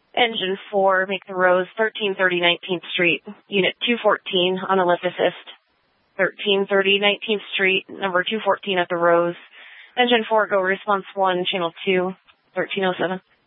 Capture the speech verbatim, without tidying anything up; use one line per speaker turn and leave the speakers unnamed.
Engine four, make the Rose, thirteen thirty nineteenth Street, Unit two fourteen on a lift assist. thirteen thirty nineteenth Street, number two fourteen at the Rose. Engine four, go response one, channel two, thirteen oh seven.